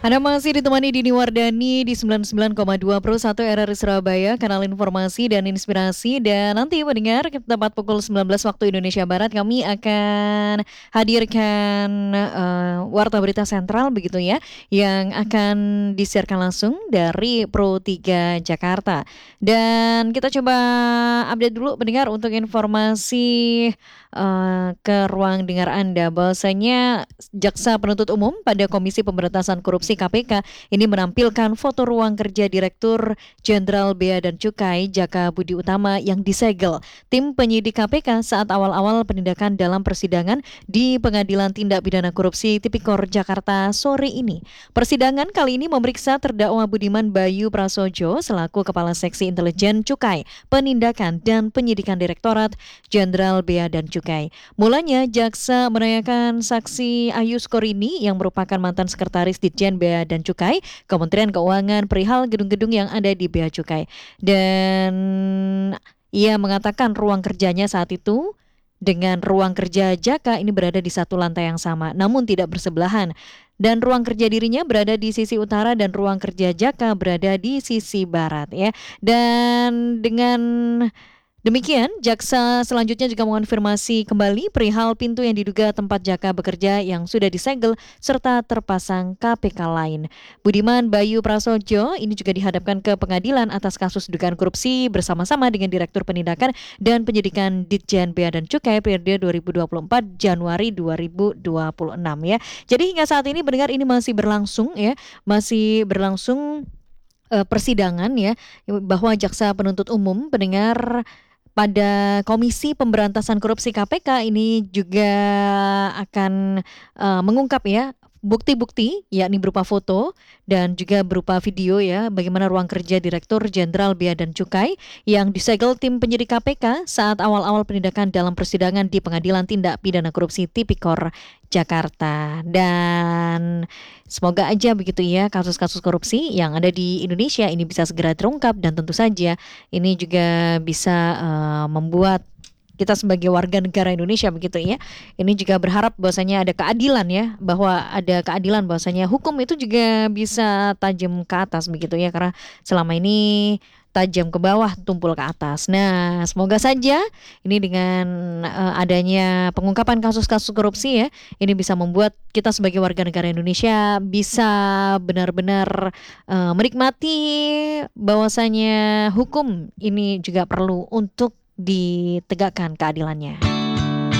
Anda masih ditemani Dini Wardani di 99,2 Pro 1 RRI Surabaya, kanal informasi dan inspirasi. Dan nanti mendengar tepat pukul 19 waktu Indonesia Barat kami akan hadirkan Warta Berita Sentral begitu ya, yang akan disiarkan langsung dari Pro 3 Jakarta. Dan kita coba update dulu mendengar untuk informasi ke ruang dengar Anda bahwasanya Jaksa Penuntut Umum pada Komisi Pemberantasan Korupsi KPK ini menampilkan foto ruang kerja Direktur Jenderal Bea dan Cukai Jaka Budi Utama yang disegel tim penyidik KPK saat awal-awal penindakan dalam persidangan di Pengadilan Tindak Pidana Korupsi Tipikor Jakarta sore ini. Persidangan kali ini memeriksa terdakwa Budiman Bayu Prasojo selaku Kepala Seksi Intelijen Cukai, Penindakan dan Penyidikan Direktorat Jenderal Bea dan Cukai. Mulanya jaksa menanyakan saksi Ayu Skorini yang merupakan mantan sekretaris Ditjen Bea dan Cukai Kementerian Keuangan perihal gedung-gedung yang ada di Bea Cukai. Dan ia mengatakan ruang kerjanya saat itu dengan ruang kerja Jaka ini berada di satu lantai yang sama, namun tidak bersebelahan. Dan ruang kerja dirinya berada di sisi utara dan ruang kerja Jaka berada di sisi barat ya. Dan dengan demikian, jaksa selanjutnya juga mengonfirmasi kembali perihal pintu yang diduga tempat Jaka bekerja yang sudah disegel serta terpasang KPK lain. Budiman Bayu Prasojo ini juga dihadapkan ke pengadilan atas kasus dugaan korupsi bersama-sama dengan Direktur Penindakan dan Penyidikan Ditjen Bea dan Cukai periode 2024 Januari 2026 ya. Jadi hingga saat ini mendengar ini masih berlangsung ya, masih berlangsung persidangan ya, bahwa jaksa penuntut umum pendengar pada Komisi Pemberantasan Korupsi KPK ini juga akan mengungkap ya bukti-bukti yakni berupa foto dan juga berupa video ya bagaimana ruang kerja Direktur Jenderal Bea dan Cukai yang disegel tim penyidik KPK saat awal-awal penindakan dalam persidangan di Pengadilan Tindak Pidana Korupsi Tipikor Jakarta. Dan semoga aja begitu ya kasus-kasus korupsi yang ada di Indonesia ini bisa segera terungkap dan tentu saja ini juga bisa membuat kita sebagai warga negara Indonesia begitu ya. Ini juga berharap bahwasanya ada keadilan ya, bahwa ada keadilan bahwasanya hukum itu juga bisa tajam ke atas begitu ya, karena selama ini tajam ke bawah, tumpul ke atas. Nah, semoga saja ini dengan adanya pengungkapan kasus-kasus korupsi ya, ini bisa membuat kita sebagai warga negara Indonesia bisa benar-benar menikmati bahwasanya hukum ini juga perlu untuk ditegakkan keadilannya.